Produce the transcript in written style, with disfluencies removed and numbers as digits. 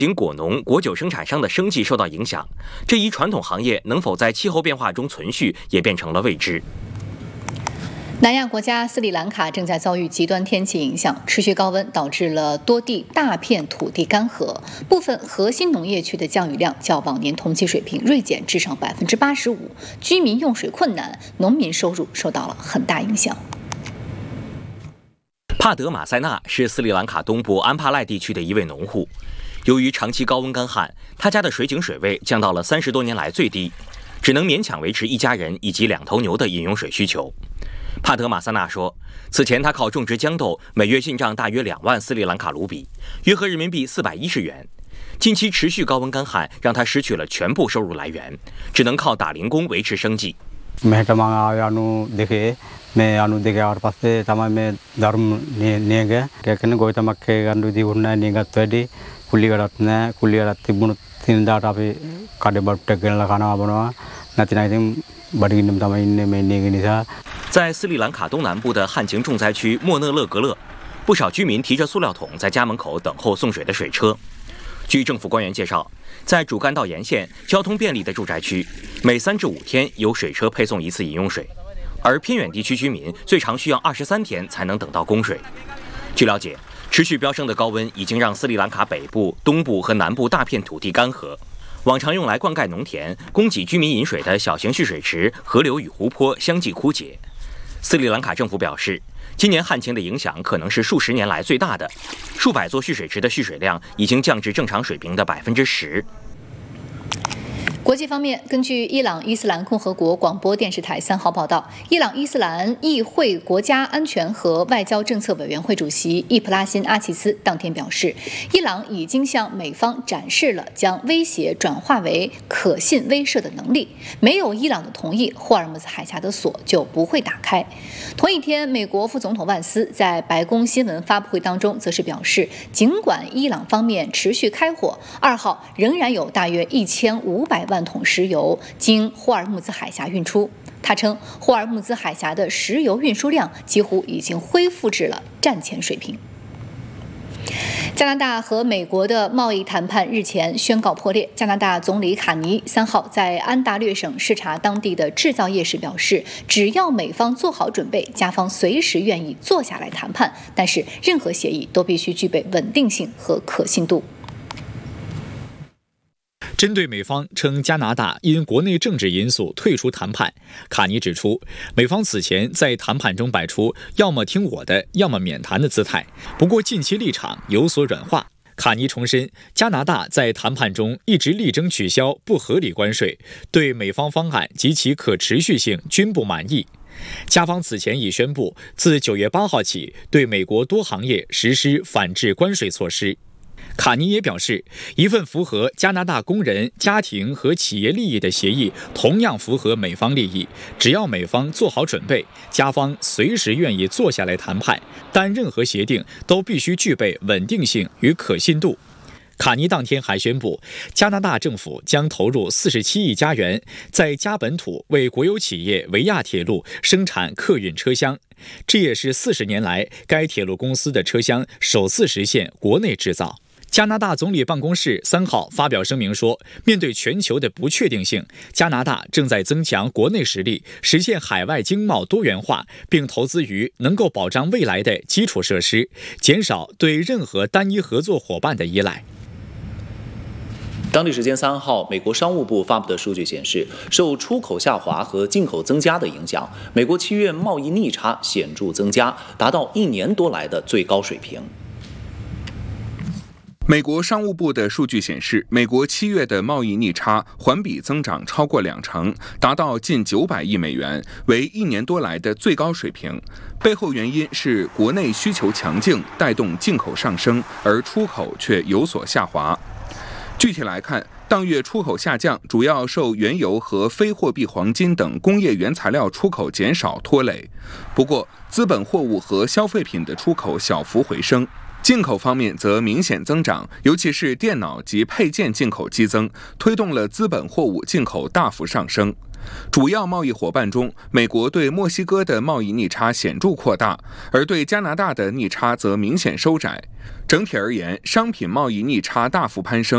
仅果农、果酒生产商的生计受到影响，这一传统行业能否在气候变化中存续，也变成了未知。 南亚国家斯里兰卡正在遭遇极端天气影响，持续高温导致了多地大片土地干涸，部分核心农业区的降雨量较往年同期水平锐减至少85%，居民用水困难，农民收入受到了很大影响。 帕德马塞纳是斯里兰卡东部安帕赖地区的一位农户，由于长期高温干旱，他家的水井水位降到了30多年来最低，只能勉强维持一家人以及2头牛的饮用水需求。帕德马塞纳说，此前他靠种植豇豆，每月进账大约2万斯里兰卡卢比，约合人民币410元。近期持续高温干旱让他失去了全部收入来源，只能靠打零工维持生计。在斯里兰卡东南部的旱情重灾区莫讷勒格勒，不少居民提着塑料桶在家门口等候送水的水车。据政府官员介绍，在主干道沿线交通便利的住宅区，每3至5天有水车配送一次饮用水，而偏远地区居民最长需要23天才能等到供水。据了解，持续飙升的高温已经让斯里兰卡北部、东部和南部大片土地干涸。往常用来灌溉农田、供给居民饮水的小型蓄水池、河流与湖泊相继枯竭。斯里兰卡政府表示，今年旱情的影响可能是数十年来最大的，数百座蓄水池的蓄水量已经降至正常水平的10%。 国际方面，根据伊朗伊斯兰共和国广播电视台3号报道，伊朗伊斯兰议会国家安全和外交政策委员会主席易卜拉欣·阿齐斯当天表示，伊朗已经向美方展示了将威胁转化为可信威慑的能力，没有伊朗的同意，霍尔木兹海峡的锁就不会打开。同一天，美国副总统万斯在白宫新闻发布会当中则是表示，尽管伊朗方面持续开火，2号仍然有大约1500万桶石油经霍尔木兹海峡运出。他称，霍尔木兹海峡的石油运输量几乎已经恢复至了战前水平。加拿大和美国的贸易谈判日前宣告破裂。加拿大总理卡尼3号在安大略省视察当地的制造业时表示，只要美方做好准备，加方随时愿意坐下来谈判，但是任何协议都必须具备稳定性和可信度。 针对美方称加拿大因国内政治因素退出谈判，卡尼指出，美方此前在谈判中摆出要么听我的，要么免谈的姿态，不过近期立场有所软化。卡尼重申，加拿大在谈判中一直力争取消不合理关税，对美方方案及其可持续性均不满意。加方此前已宣布，自9月8号起对美国多行业实施反制关税措施。卡尼也表示，一份符合加拿大工人、家庭和企业利益的协议同样符合美方利益，只要美方做好准备，加方随时愿意坐下来谈判，但任何协定都必须具备稳定性与可信度。卡尼当天还宣布，加拿大政府将投入47亿加元，在加本土为国有企业维亚铁路生产客运车厢，这也是40年来该铁路公司的车厢首次实现国内制造。加拿大总理办公室3号发表声明说，面对全球的不确定性，加拿大正在增强国内实力，实现海外经贸多元化，并投资于能够保障未来的基础设施，减少对任何单一合作伙伴的依赖。 当地时间3号，美国商务部发布的数据显示，受出口下滑和进口增加的影响，美国7月贸易逆差显著增加，达到1年多来的最高水平。 美国商务部的数据显示，美国7月的贸易逆差环比增长超过20%，达到近900亿美元，为1年多来的最高水平。背后原因是国内需求强劲，带动进口上升，而出口却有所下滑。具体来看，当月出口下降主要受原油和非货币黄金等工业原材料出口减少拖累。不过，资本货物和消费品的出口小幅回升。进口方面则明显增长，尤其是电脑及配件进口激增，推动了资本货物进口大幅上升。主要贸易伙伴中，美国对墨西哥的贸易逆差显著扩大，而对加拿大的逆差则明显收窄。整体而言，商品贸易逆差大幅攀升，